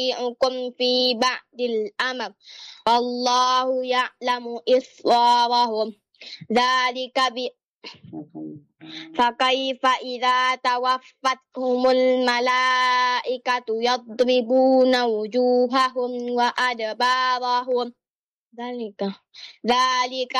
يُنَبِّئُكُمْ فِي بَعْضِ الْأَمْرِ وَاللَّهُ يَعْلَمُ إِسْرَارَهُمْ ذَلِكَ فَكَيْفَ إِذَا تَوَفَّتْهُمُ الْمَلَائِكَةُ يَضْرِبُونَ وُجُوهَهُمْ وَأَدْبَارَهُمْ ذَلِكَ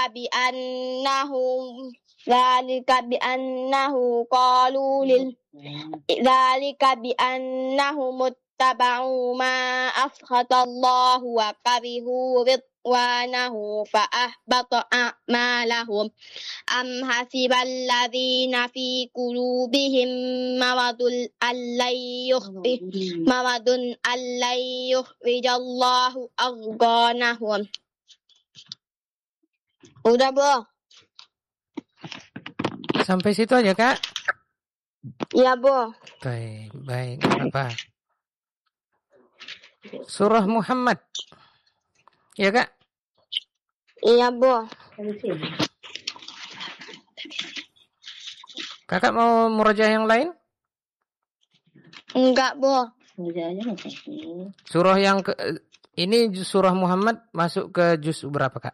بِأَنَّهُمُ اتَّبَعُوا مَا أَسْخَطَ اللَّهُ وَكَرِهُوا رِضْوَانَهُ فَأَحْبَطَ أَعْمَالَهُمْ أَمْ حَسِبَ الَّذِينَ فِي قُلُوبِهِم مَّرَضٌ أَن لَّن يُخْرِجَ اللَّهُ أَضْغَانَهُمْ. Udah, Bo. Sampai situ aja, Kak? Iya, Bo. Baik, apa? Surah Muhammad. Ya, Kak? Iya, Bo. Kakak mau murajaah yang lain? Enggak, Bo. Surah yang ini surah Muhammad masuk ke juz berapa, Kak?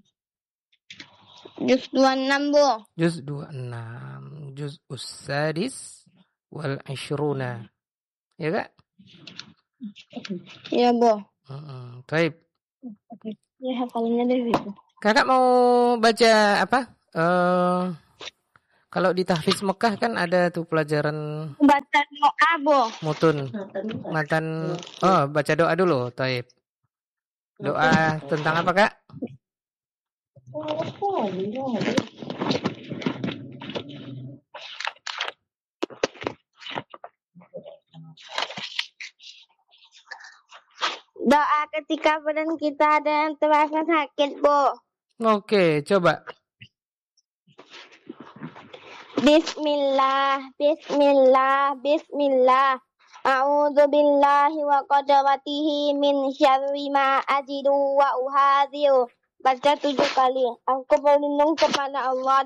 Juz 26, Bo. Juz 26. Juz Us-Sadis wal Ishruna. Ya, Kak? Iya, Bo. Baik. Ya, hafalannya dari itu. Kakak mau baca apa? Kalau di tahfiz Mekah kan ada tuh pelajaran Baca doa, Bo. matan. Oh, baca doa dulu, taib. Doa tentang apa, Kak? Doa ketika badan kita ada yang terasa sakit, Bo. Oke, coba. Bismillah. A'udzu billahi wa qadratihi min syarri ma ajidu wa uhadhiru. Baca 7 kali. Aku berlindung kepada Allah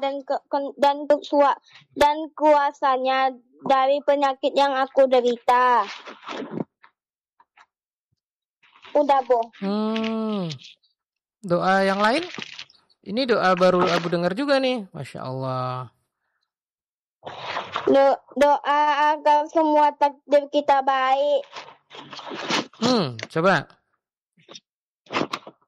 dan kuasanya dari penyakit yang aku derita. Udah, Bo. Doa yang lain? Ini doa baru Abu dengar juga nih. Masya Allah. Doa agar semua takdir kita baik. Coba.